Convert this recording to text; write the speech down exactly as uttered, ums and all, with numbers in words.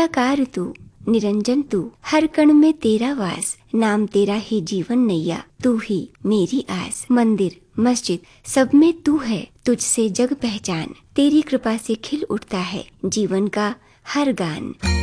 निराकार तू, निरंजन तू, हर कण में तेरा वास, नाम तेरा ही जीवन नैया, तू ही मेरी आस। मंदिर मस्जिद सब में तू है, तुझसे जग पहचान, तेरी कृपा से खिल उठता है जीवन का हर गान।